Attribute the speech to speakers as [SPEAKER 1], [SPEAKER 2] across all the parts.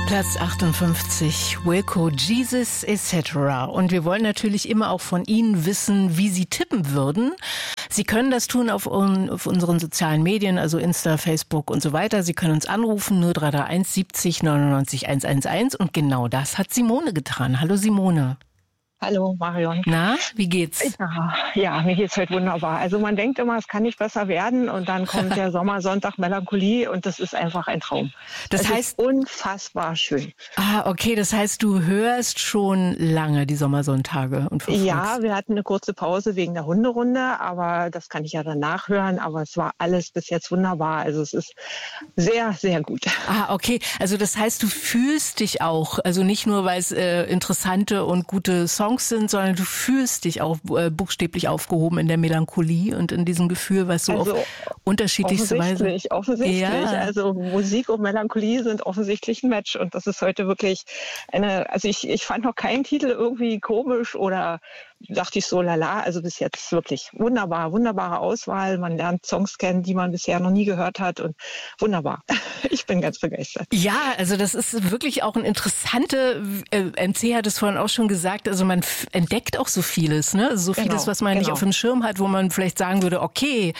[SPEAKER 1] Platz 58, Wilco, Jesus etc. Und wir wollen natürlich immer auch von Ihnen wissen, wie Sie tippen würden. Sie können das tun auf unseren sozialen Medien, also Insta, Facebook und so weiter. Sie können uns anrufen, 0331 70 99 111. Und genau das hat Simone getan. Hallo Simone.
[SPEAKER 2] Hallo Marion.
[SPEAKER 1] Na, wie geht's?
[SPEAKER 2] Ja, mir geht's heute wunderbar. Also man denkt immer, es kann nicht besser werden und dann kommt der Sommersonntag Melancholie und das ist einfach ein Traum.
[SPEAKER 1] Das heißt,
[SPEAKER 2] ist unfassbar schön.
[SPEAKER 1] Okay, das heißt, du hörst schon lange die Sommersonntage und verfolgst.
[SPEAKER 2] Ja, wir hatten eine kurze Pause wegen der Hunderunde, aber das kann ich ja dann nachhören. Aber es war alles bis jetzt wunderbar. Also es ist sehr, sehr gut.
[SPEAKER 1] Okay. Also das heißt, du fühlst dich auch, also nicht nur, weil es interessante und gute Songs sind, sondern du fühlst dich auch buchstäblich aufgehoben in der Melancholie und in diesem Gefühl, was so auf unterschiedlichste Weise.
[SPEAKER 2] Offensichtlich.
[SPEAKER 1] Ja.
[SPEAKER 2] Also Musik und Melancholie sind offensichtlich ein Match und das ist heute wirklich ich fand noch keinen Titel irgendwie komisch oder dachte ich so, lala, also bis jetzt wirklich wunderbare Auswahl. Man lernt Songs kennen, die man bisher noch nie gehört hat und wunderbar. Ich bin ganz begeistert.
[SPEAKER 1] Ja, also das ist wirklich auch ein interessante, MC hat es vorhin auch schon gesagt, also man entdeckt auch so vieles, ne? So vieles, was man nicht auf dem Schirm hat, wo man vielleicht sagen würde, okay,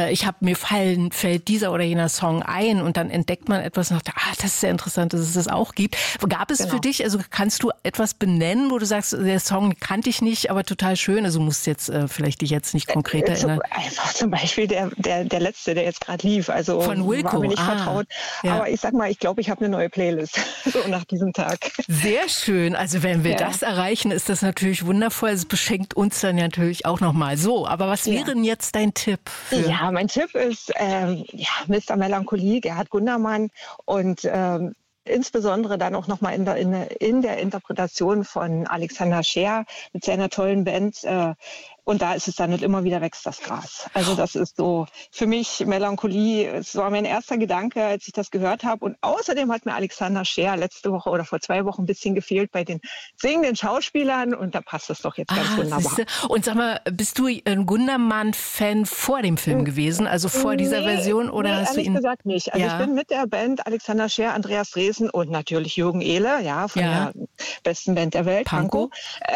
[SPEAKER 1] fällt dieser oder jener Song ein und dann entdeckt man etwas und sagt, das ist sehr interessant, dass es das auch gibt. Gab es für dich, also kannst du etwas benennen, wo du sagst, der Song kannte ich nicht, aber total schön, also musst jetzt vielleicht dich jetzt nicht konkret erinnern.
[SPEAKER 2] Einfach zum Beispiel der letzte, der jetzt gerade lief, also
[SPEAKER 1] von Wilco.
[SPEAKER 2] War mir nicht vertraut.
[SPEAKER 1] Ja.
[SPEAKER 2] Aber ich sag mal, ich glaube, ich habe eine neue Playlist so nach diesem Tag.
[SPEAKER 1] Sehr schön, also wenn wir das erreichen, ist das natürlich wundervoll, es beschenkt uns dann natürlich auch nochmal. So, aber was wäre denn jetzt dein Tipp?
[SPEAKER 2] Ja, mein Tipp ist Mr. Melancholie, Gerhard Gundermann und insbesondere dann auch nochmal in der Interpretation von Alexander Scheer mit seiner tollen Band. Und da ist es dann und immer wieder wächst das Gras. Also das ist so für mich Melancholie. Es war mein erster Gedanke, als ich das gehört habe. Und außerdem hat mir Alexander Scheer letzte Woche oder vor 2 Wochen ein bisschen gefehlt bei den singenden Schauspielern. Und da passt es doch jetzt ganz wunderbar.
[SPEAKER 1] Siehste. Und sag mal, bist du ein Gundermann-Fan vor dem Film gewesen? Also vor dieser Version? Oder hast du ihn?
[SPEAKER 2] Ehrlich gesagt nicht. Also ich bin mit der Band Alexander Scheer, Andreas Dresen und natürlich Jürgen Ehle, von der besten Band der Welt, Pankow.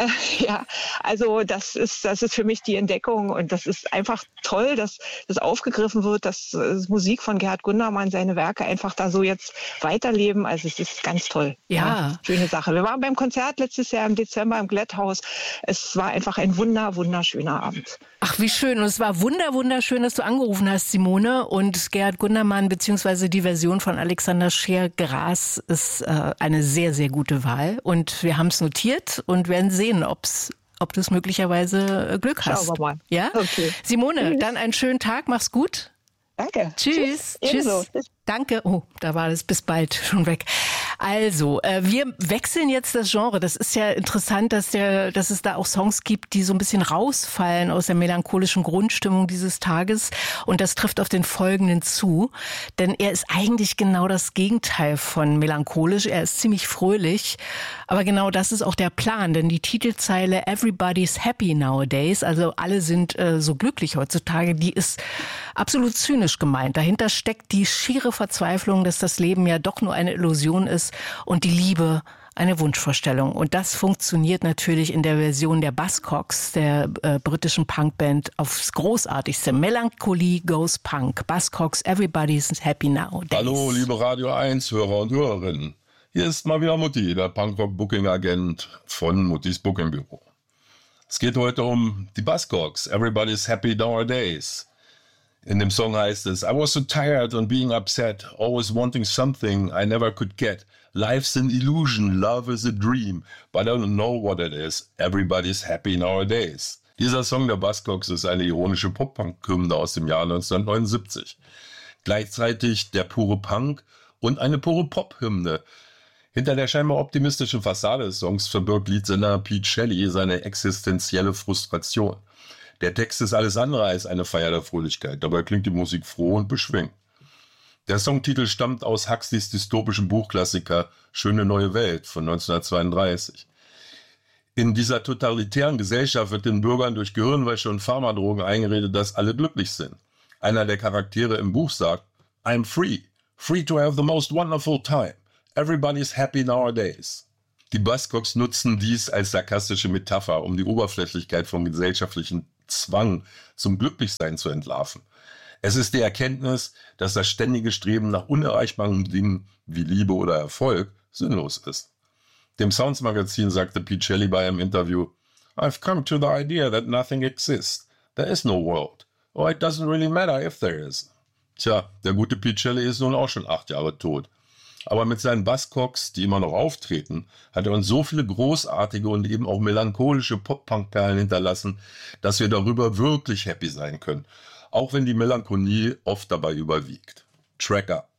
[SPEAKER 2] Also das ist für mich die Entdeckung und das ist einfach toll, dass das aufgegriffen wird, dass Musik von Gerhard Gundermann, seine Werke einfach da so jetzt weiterleben. Also es ist ganz toll. Ja, schöne Sache. Wir waren beim Konzert letztes Jahr im Dezember im Glätthaus. Es war einfach ein wunderschöner Abend.
[SPEAKER 1] Ach, wie schön. Und es war wunderschön, dass du angerufen hast, Simone. Und Gerhard Gundermann beziehungsweise die Version von Alexander Scheer, Gras, ist eine sehr, sehr gute Wahl. Und wir haben es notiert und werden sehen, ob du es möglicherweise Glück hast.
[SPEAKER 2] Schauen wir mal.
[SPEAKER 1] Ja?
[SPEAKER 2] Okay.
[SPEAKER 1] Simone, dann einen schönen Tag. Mach's gut.
[SPEAKER 2] Danke.
[SPEAKER 1] Tschüss.
[SPEAKER 2] Tschüss.
[SPEAKER 1] Danke. Oh, da war das bis bald schon weg. Also, wir wechseln jetzt das Genre. Das ist ja interessant, dass es da auch Songs gibt, die so ein bisschen rausfallen aus der melancholischen Grundstimmung dieses Tages. Und das trifft auf den folgenden zu. Denn er ist eigentlich genau das Gegenteil von melancholisch. Er ist ziemlich fröhlich. Aber genau das ist auch der Plan. Denn die Titelzeile Everybody's happy nowadays, also alle sind so glücklich heutzutage, die ist absolut zynisch gemeint. Dahinter steckt die schiere Verzweiflung, dass das Leben ja doch nur eine Illusion ist und die Liebe eine Wunschvorstellung. Und das funktioniert natürlich in der Version der Buzzcocks, der britischen Punkband, aufs Großartigste. Melancholy goes Punk. Buzzcocks, everybody's happy nowadays.
[SPEAKER 3] Hallo, liebe Radio 1 Hörer und Hörerinnen. Hier ist mal wieder Mutti, der Punkrock-Booking-Agent von Muttis Booking-Büro. Es geht heute um die Buzzcocks, everybody's happy nowadays. In dem Song heißt es, I was so tired and being upset, always wanting something I never could get. Life's an illusion, love is a dream, but I don't know what it is. Everybody's happy nowadays. Dieser Song der Buzzcocks ist eine ironische Pop-Punk-Hymne aus dem Jahr 1979. Gleichzeitig der pure Punk und eine pure Pop-Hymne. Hinter der scheinbar optimistischen Fassade des Songs verbirgt Leadsänger Pete Shelley seine existenzielle Frustration. Der Text ist alles andere als eine Feier der Fröhlichkeit, dabei klingt die Musik froh und beschwingt. Der Songtitel stammt aus Huxleys dystopischem Buchklassiker Schöne neue Welt von 1932. In dieser totalitären Gesellschaft wird den Bürgern durch Gehirnwäsche und Pharmadrogen eingeredet, dass alle glücklich sind. Einer der Charaktere im Buch sagt, I'm free to have the most wonderful time. Everybody's happy nowadays. Die Buzzcocks nutzen dies als sarkastische Metapher, um die Oberflächlichkeit vom gesellschaftlichen Zwang zum Glücklichsein zu entlarven. Es ist die Erkenntnis, dass das ständige Streben nach unerreichbaren Dingen wie Liebe oder Erfolg sinnlos ist. Dem Sounds-Magazin sagte Pete Shelley bei einem Interview, I've come to the idea that nothing exists. There is no world. Or it doesn't really matter if there is. Tja, der gute Pete Shelley ist nun auch schon 8 Jahre tot. Aber mit seinen Buzzcocks, die immer noch auftreten, hat er uns so viele großartige und eben auch melancholische Pop-Punk-Perlen hinterlassen, dass wir darüber wirklich happy sein können. Auch wenn die Melancholie oft dabei überwiegt. Track up.